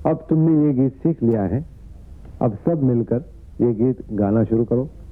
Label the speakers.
Speaker 1: अब तुमने ये गीत सीख लिया है, अब सब मिलकर ये गीत गाना शुरू करो।